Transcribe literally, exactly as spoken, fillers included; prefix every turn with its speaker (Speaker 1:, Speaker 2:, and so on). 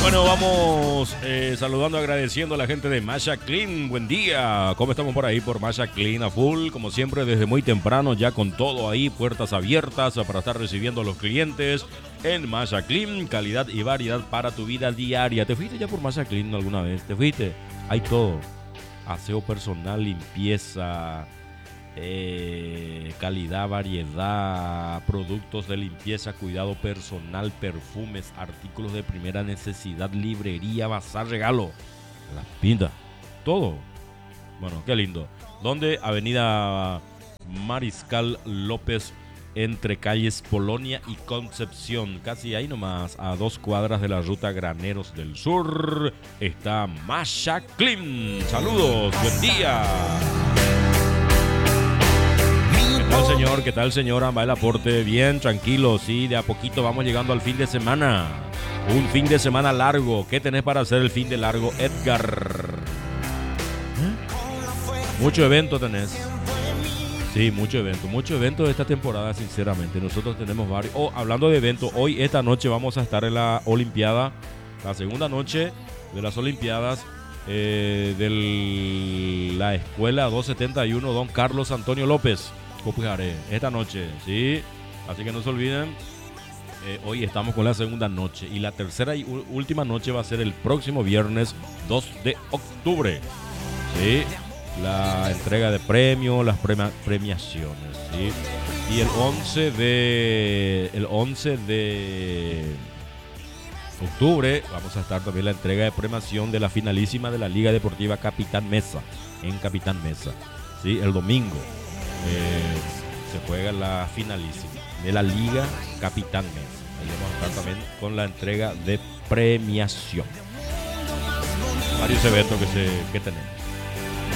Speaker 1: Bueno, vamos eh, saludando, agradeciendo a la gente de Masha Clean. Buen día. ¿Cómo estamos por ahí por Masha Clean a full? Como siempre, desde muy temprano, ya con todo ahí, puertas abiertas para estar recibiendo a los clientes en Masha Clean. Calidad y variedad para tu vida diaria. ¿Te fuiste ya por Masha Clean alguna vez? ¿Te fuiste? Hay todo. Aseo personal, limpieza, eh, calidad, variedad, productos de limpieza, cuidado personal, perfumes, artículos de primera necesidad, librería, bazar, regalo, las pintas, todo. Bueno, qué lindo. ¿Dónde? Avenida Mariscal López, entre calles Polonia y Concepción, casi ahí nomás, a dos cuadras de la ruta Graneros del Sur, está Masha Clean. Saludos, buen día. ¿Qué tal, señor? ¿Qué tal, señora? Va el aporte bien, tranquilo, sí, de a poquito vamos llegando al fin de semana. Un fin de semana largo. ¿Qué tenés para hacer el fin de largo, Edgar? ¿Eh? Mucho evento tenés. Sí, mucho evento, mucho evento de esta temporada, sinceramente. Nosotros tenemos varios. Oh, hablando de eventos, hoy, esta noche, vamos a estar en la Olimpiada, la segunda noche de las Olimpiadas eh, de la Escuela doscientos setenta y uno, don Carlos Antonio López. Copijaré, esta noche, ¿sí? Así que no se olviden, eh, hoy estamos con la segunda noche. Y la tercera y u- última noche va a ser el próximo viernes dos de octubre, ¿sí? La entrega de premios, las prema- premiaciones, ¿sí? Y el once de el once de octubre vamos a estar también la entrega de premiación de la finalísima de la Liga Deportiva Capitán Mesa, en Capitán Mesa, ¿sí? El domingo eh, se juega la finalísima de la Liga Capitán Mesa. Ahí vamos a estar también con la entrega de premiación. Varios eventos que, se, que tenemos.